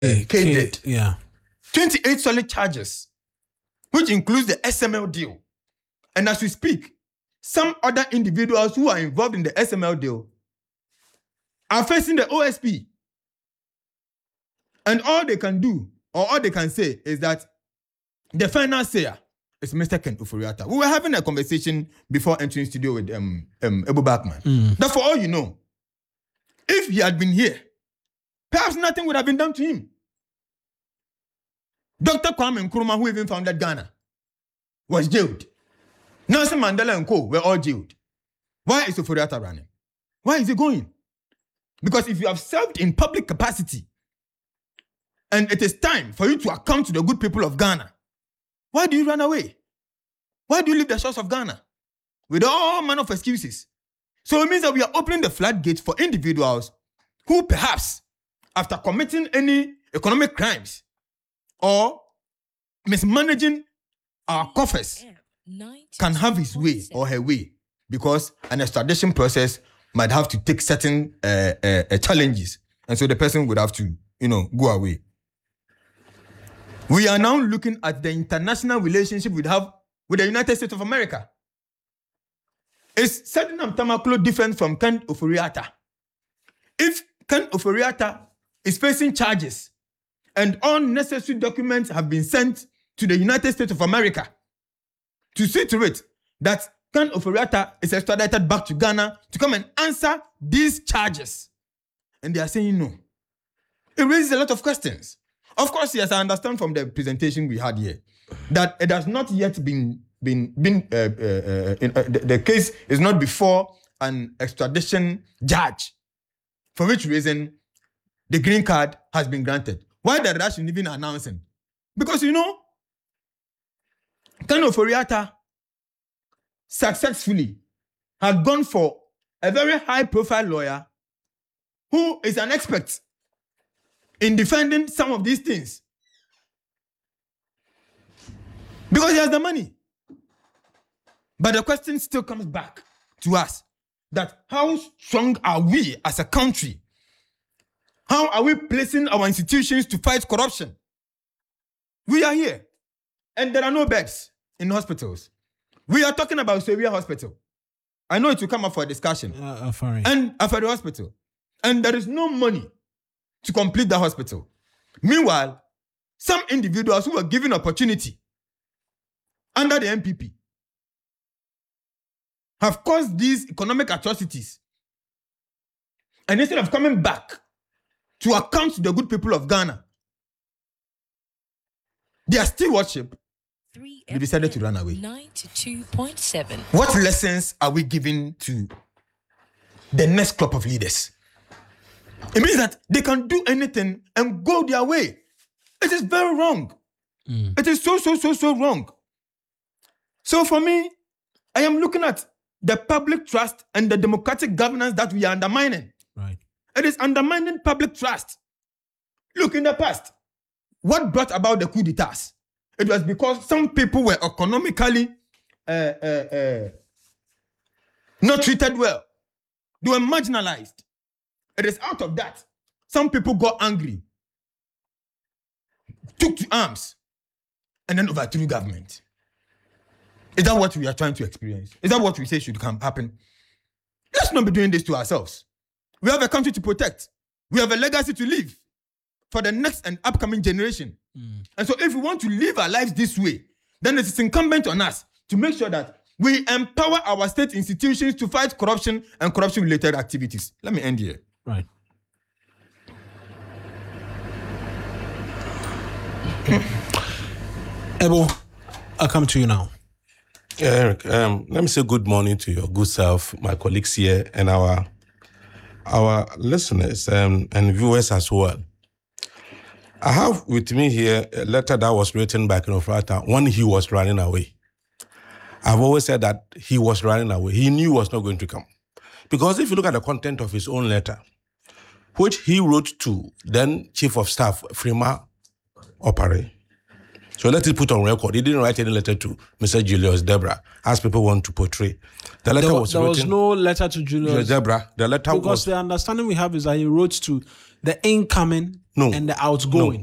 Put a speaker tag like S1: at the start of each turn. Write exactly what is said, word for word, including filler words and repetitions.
S1: K, K did.
S2: Yeah.
S1: twenty-eight solid charges, which includes the S M L deal. And as we speak, some other individuals who are involved in the S M L deal are facing the O S P. And all they can do, or all they can say, is that the final sayer is Mister Ken Ofori-Atta. We were having a conversation before entering studio with um, um, Ebu Bachman.
S2: Mm.
S1: That for all you know, if he had been here, perhaps nothing would have been done to him. Doctor Kwame Nkrumah, who even founded Ghana, was jailed. Nelson Mandela and co were all jailed. Why is Ofori-Atta running? Why is he going? Because if you have served in public capacity, and it is time for you to account to the good people of Ghana, why do you run away? Why do you leave the shores of Ghana? With all manner of excuses. So it means that we are opening the floodgates for individuals who perhaps, after committing any economic crimes or mismanaging our coffers, can have his way or her way, because an extradition process might have to take certain uh, uh, uh, challenges. And so the person would have to, you know, go away. We are now looking at the international relationship we have with the United States of America. Is Sergeant Tamaklo different from Ken Ofori-Atta? If Ken Ofori-Atta is facing charges and all necessary documents have been sent to the United States of America to see to it that Ken Ofori-Atta is extradited back to Ghana to come and answer these charges, and they are saying no, it raises a lot of questions. Of course, yes, I understand from the presentation we had here that it has not yet been been been uh, uh, uh, in, uh, the, the case is not before an extradition judge, for which reason the green card has been granted. Why the rush in even announcing? Because you know, Ken Ofori-Atta successfully had gone for a very high-profile lawyer who is an expert in defending some of these things. Because he has the money. But the question still comes back to us, that how strong are we as a country? How are we placing our institutions to fight corruption? We are here, and there are no beds in hospitals. We are talking about Seria Hospital. I know it will come up for a discussion.
S2: Uh, Afari.
S1: And Afari Hospital. And there is no money to complete the hospital. Meanwhile, some individuals who were given opportunity under the M P P have caused these economic atrocities. And instead of coming back to account to the good people of Ghana, their stewardship, they decided to run away.
S3: ninety-two point seven.
S1: What lessons are we giving to the next crop of leaders? It means that they can do anything and go their way. It is very wrong.
S2: Mm.
S1: It is so, so, so, so wrong. So for me, I am looking at the public trust and the democratic governance that we are undermining.
S2: Right.
S1: It is undermining public trust. Look, in the past, what brought about the coup d'etats? It was because some people were economically uh, uh, uh, not treated well. They were marginalized. It is out of that. Some people got angry, took to arms, and then overthrew government. Is that what we are trying to experience? Is that what we say should come happen? Let's not be doing this to ourselves. We have a country to protect. We have a legacy to leave for the next and upcoming generation.
S2: Mm.
S1: And so if we want to live our lives this way, then it is incumbent on us to make sure that we empower our state institutions to fight corruption and corruption-related activities. Let me end here.
S2: Right. Ebo, I'll come to you now.
S4: Eric, um, let me say good morning to your good self, my colleagues here, and our our listeners um, and viewers as well. I have with me here a letter that was written by Ken Ofori-Atta when he was running away. I've always said that he was running away. He knew he was not going to come. Because if you look at the content of his own letter, which he wrote to then Chief of Staff, Freema Opare. So let it put on record. He didn't write any letter to Mister Julius Deborah, as people want to portray. The letter
S2: There,
S4: was
S2: there was
S4: written
S2: no letter to Julius
S4: Julius Deborah. The letter
S2: because
S4: was...
S2: the understanding we have is that he wrote to the incoming
S4: No.
S2: and the outgoing.